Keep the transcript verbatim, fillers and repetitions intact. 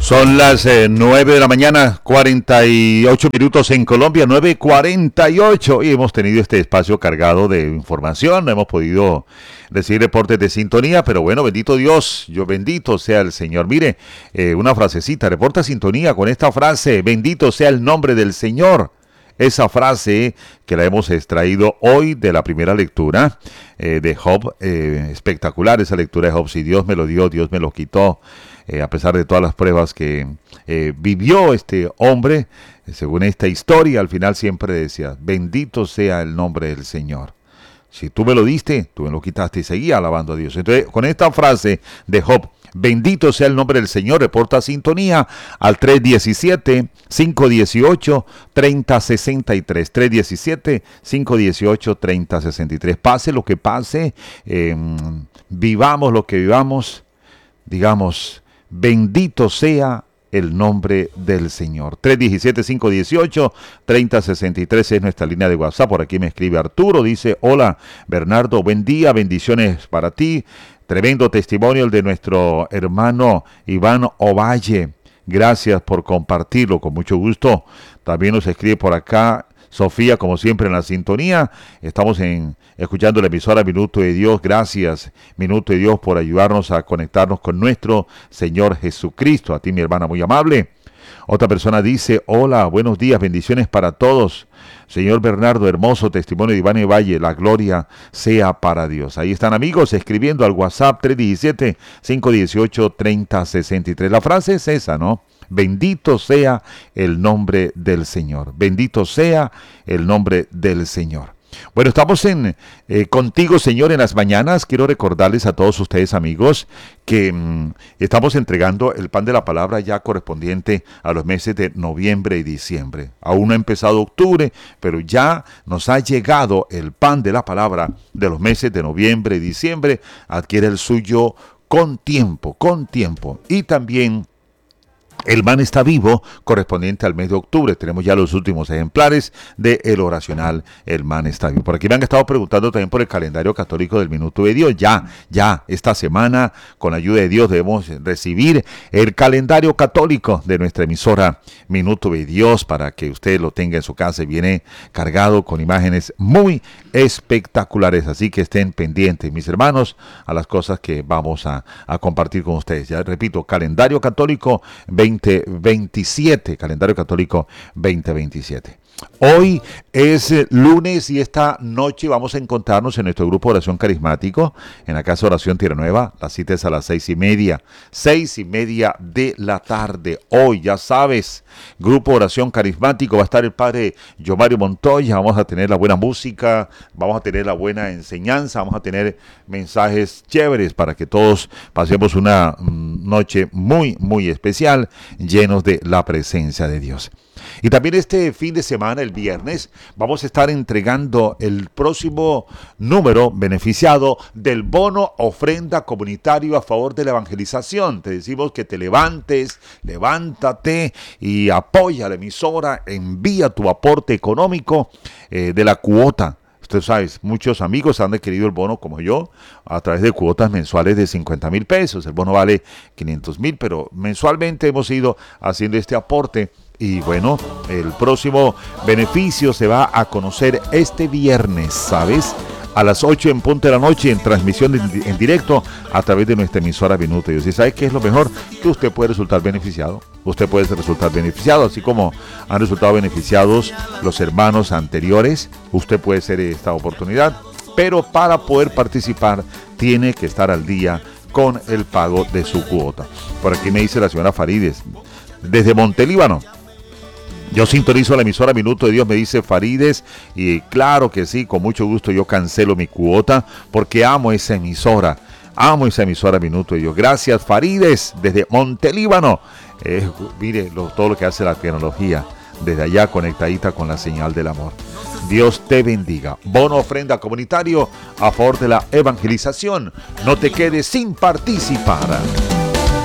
Son las eh, nueve de la mañana, cuarenta y ocho minutos en Colombia, nueve cuarenta y ocho, y hemos tenido este espacio cargado de información, no hemos podido recibir reportes de sintonía, pero bueno, bendito Dios, yo bendito sea el Señor. Mire, eh, una frasecita, reporta sintonía con esta frase: bendito sea el nombre del Señor. Esa frase que la hemos extraído hoy de la primera lectura eh, de Job, eh, espectacular esa lectura de Job. Si Dios me lo dio, Dios me lo quitó. Eh, a pesar de todas las pruebas que eh, vivió este hombre, eh, según esta historia, al final siempre decía: bendito sea el nombre del Señor. Si tú me lo diste, tú me lo quitaste, y seguía alabando a Dios. Entonces, con esta frase de Job, bendito sea el nombre del Señor, reporta sintonía al tres diecisiete, cinco dieciocho, treinta sesenta y tres. tres diecisiete, cinco dieciocho, treinta sesenta y tres. Pase lo que pase, eh, vivamos lo que vivamos, digamos: bendito sea el nombre del Señor. tres diecisiete, cinco dieciocho, treinta sesenta y tres es nuestra línea de WhatsApp. Por aquí me escribe Arturo, dice: hola Bernardo, buen día, bendiciones para ti. Tremendo testimonio el de nuestro hermano Iván Ovalle. Gracias por compartirlo, con mucho gusto. También nos escribe por acá Sofía, como siempre en la sintonía. Estamos en, escuchando la emisora Minuto de Dios. Gracias, Minuto de Dios, por ayudarnos a conectarnos con nuestro Señor Jesucristo. A ti, mi hermana, muy amable. Otra persona dice: hola, buenos días, bendiciones para todos. Señor Bernardo, hermoso testimonio de Iván Valle, la gloria sea para Dios. Ahí están, amigos, escribiendo al WhatsApp tres diecisiete, cinco dieciocho, treinta sesenta y tres. La frase es esa, ¿no? Bendito sea el nombre del Señor. Bendito sea el nombre del Señor. Bueno, estamos en eh, contigo, Señor, en las mañanas. Quiero recordarles a todos ustedes, amigos, que mmm, estamos entregando el pan de la palabra ya correspondiente a los meses de noviembre y diciembre. Aún no ha empezado octubre, pero ya nos ha llegado el pan de la palabra de los meses de noviembre y diciembre. Adquiere el suyo con tiempo, con tiempo. Y también el Man está vivo, correspondiente al mes de octubre. Tenemos ya los últimos ejemplares de el oracional El Man está vivo. Por aquí me han estado preguntando también por el calendario católico del Minuto de Dios. Ya, ya, esta semana, con la ayuda de Dios, debemos recibir el calendario católico de nuestra emisora Minuto de Dios, para que usted lo tenga en su casa. Viene cargado con imágenes muy espectaculares. Así que estén pendientes, mis hermanos, a las cosas que vamos a, a compartir con ustedes. Ya repito, calendario católico veinte veintisiete, calendario católico veinte veintisiete. Hoy es lunes y esta noche vamos a encontrarnos en nuestro grupo de oración carismático en la Casa de Oración Tierra Nueva. La cita es a las seis y media, seis y media de la tarde. Hoy, ya sabes, grupo de oración carismático, va a estar el padre Yomario Montoya. Vamos a tener la buena música, vamos a tener la buena enseñanza, vamos a tener mensajes chéveres para que todos pasemos una mm, noche muy, muy especial, llenos de la presencia de Dios. Y también este fin de semana, el viernes, vamos a estar entregando el próximo número beneficiado del bono ofrenda comunitario a favor de la evangelización. Te decimos que te levantes, levántate y apoya a la emisora, envía tu aporte económico eh, de la cuota. Usted sabe, muchos amigos han adquirido el bono, como yo, a través de cuotas mensuales de cincuenta mil pesos. El bono vale quinientos mil, pero mensualmente hemos ido haciendo este aporte. Y bueno, el próximo beneficio se va a conocer este viernes, ¿sabes? A las ocho en punto de la noche, en transmisión en, en directo a través de nuestra emisora Minuto de Dios. ¿Y sabe qué es lo mejor? Que usted puede resultar beneficiado. Usted puede resultar beneficiado, así como han resultado beneficiados los hermanos anteriores. Usted puede ser esta oportunidad, pero para poder participar tiene que estar al día con el pago de su cuota. Por aquí me dice la señora Farides, desde Montelíbano. Yo sintonizo la emisora Minuto de Dios, me dice Farides, y claro que sí, con mucho gusto yo cancelo mi cuota porque amo esa emisora, amo esa emisora Minuto de Dios. Gracias, Farides, desde Montelíbano. Eh, mire lo, todo lo que hace la tecnología, desde allá conectadita con la señal del amor. Dios te bendiga. Bono ofrenda comunitario a favor de la evangelización. No te quedes sin participar.